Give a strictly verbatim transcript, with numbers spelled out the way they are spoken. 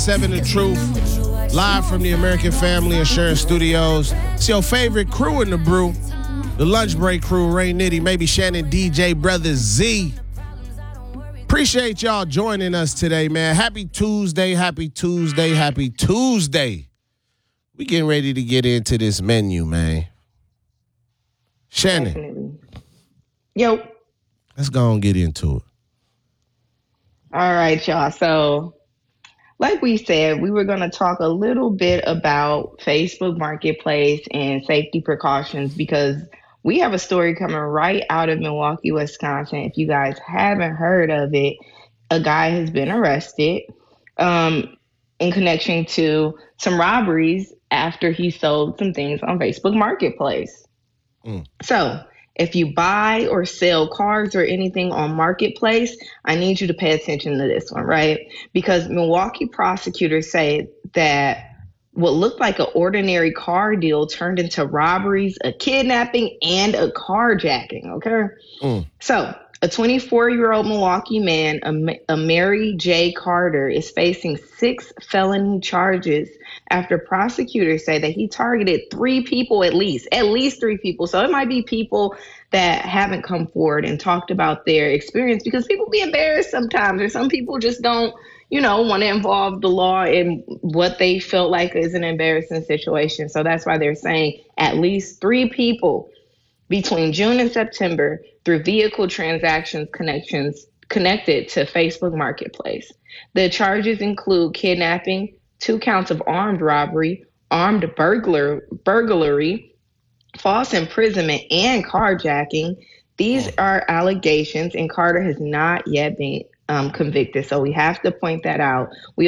Seven The Truth, live from the American Family Insurance Studios. It's your favorite crew in the brew, the Lunch Break crew, Ray Nitty, maybe Shannon, D J, Brother Z. Appreciate y'all joining us today, man. Happy Tuesday, happy Tuesday, happy Tuesday. We getting ready to get into this menu, man. Shannon. Definitely. Yo. Let's go and get into it. All right, y'all. So, like we said, we were going to talk a little bit about Facebook Marketplace and safety precautions because we have a story coming right out of Milwaukee, Wisconsin. If you guys haven't heard of it, a guy has been arrested um, in connection to some robberies after he sold some things on Facebook Marketplace. Mm. So, if you buy or sell cars or anything on Marketplace, I need you to pay attention to this one, right? Because Milwaukee prosecutors say that what looked like an ordinary car deal turned into robberies, a kidnapping, and a carjacking, okay? Mm. So a twenty-four-year-old Milwaukee man, a, a Mary J. Carter, is facing six felony charges after prosecutors say that he targeted three people at least, at least three people. So it might be people that haven't come forward and talked about their experience because people be embarrassed sometimes, or some people just don't, you know, want to involve the law in what they felt like is an embarrassing situation. So that's why they're saying at least three people between June and September through vehicle transactions connections connected to Facebook Marketplace. The charges include kidnapping, two counts of armed robbery, armed burglar burglary, false imprisonment, and carjacking. These are allegations, and Carter has not yet been um, convicted. So we have to point that out. We